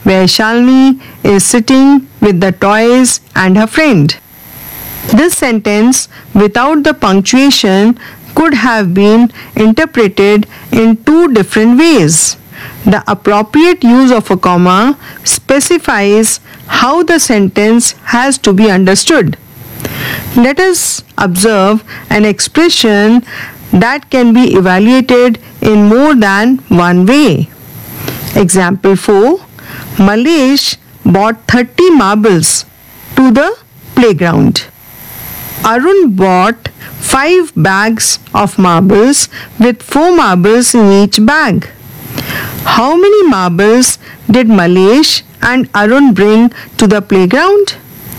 where Shalini is sitting with the toys and her friend. This sentence without the punctuation could have been interpreted in two different ways. The appropriate use of a comma specifies how the sentence has to be understood. Let us observe an expression that can be evaluated in more than one way. Example 4. Malesh bought 30 marbles to the playground. Arun bought 5 bags of marbles with 4 marbles in each bag. How many marbles did Malesh and Arun bring to the playground?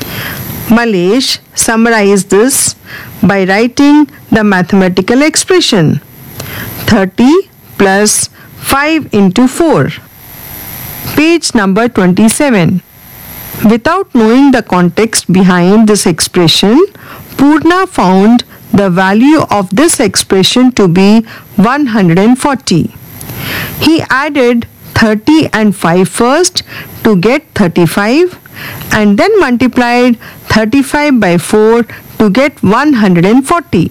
Malesh summarized this by writing the mathematical expression 30 plus 5 into 4. Page number 27. Without knowing the context behind this expression, Purna found the value of this expression to be 140. He added 30 and 5 first to get 35 and then multiplied 35 by 4 to get 140.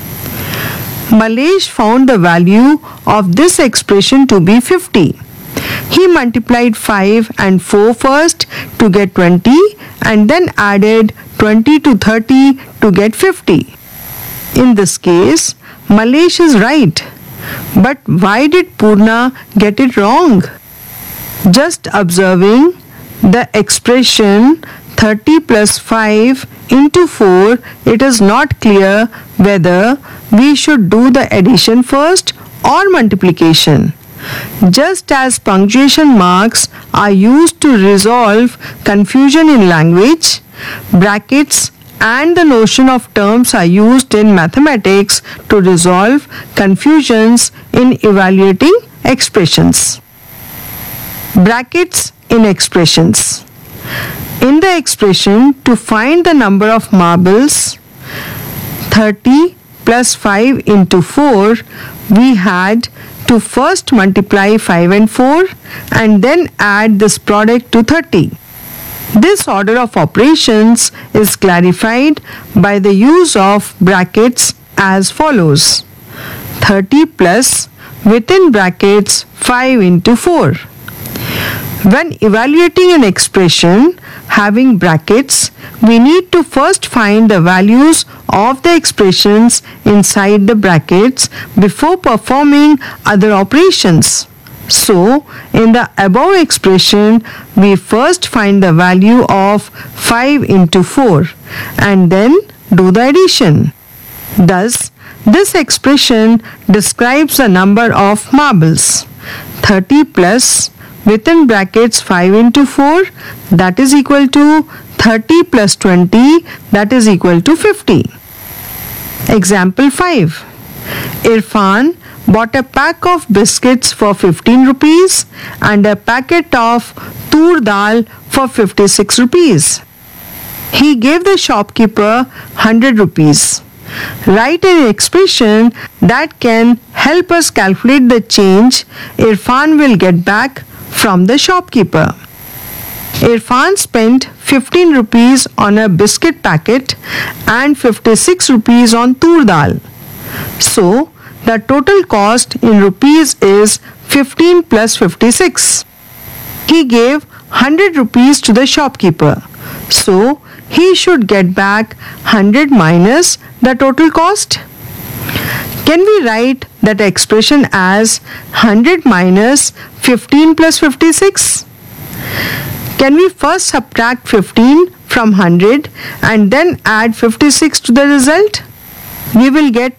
Malesh found the value of this expression to be 50. He multiplied 5 and 4 first to get 20 and then added 20 to 30 to get 50. In this case, Malesh is right. But why did Purna get it wrong? Just observing the expression 30 plus 5 into 4, it is not clear whether we should do the addition first or multiplication. Just as punctuation marks are used to resolve confusion in language, brackets and the notion of terms are used in mathematics to resolve confusions in evaluating expressions. Brackets in expressions. In the expression, to find the number of marbles 30 plus 5 into 4, we had to first multiply 5 and 4 and then add this product to 30. This order of operations is clarified by the use of brackets as follows: 30 plus within brackets 5 into 4. When evaluating an expression having brackets, we need to first find the values of the expressions inside the brackets before performing other operations. So, in the above expression, we first find the value of 5 into 4 and then do the addition. Thus, this expression describes the number of marbles 30 plus within brackets 5 into 4, that is equal to 30 plus 20, that is equal to 50. Example 5. Irfan bought a pack of biscuits for 15 rupees and a packet of tur dal for 56 rupees. He gave the shopkeeper 100 rupees. Write an expression that can help us calculate the change Irfan will get back from the shopkeeper. Irfan spent 15 rupees on a biscuit packet and 56 rupees on tur dal. So, the total cost in rupees is 15 plus 56. He gave 100 rupees to the shopkeeper. So, he should get back 100 minus the total cost. Can we write that expression as 100 minus 15 plus 56? Can we first subtract 15 from 100 and then add 56 to the result? We will get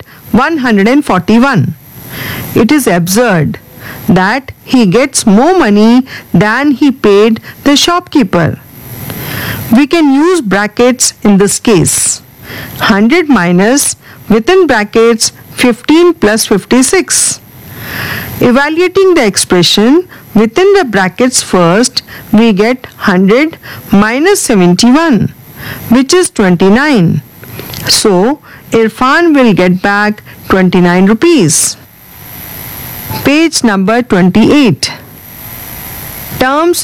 141. It is absurd that he gets more money than he paid the shopkeeper. We can use brackets in this case. 100 minus within brackets 15 plus 56. Evaluating the expression within the brackets first, we get 100 minus 71, which is 29. So, Irfan will get back 29 rupees. Page number 28. Terms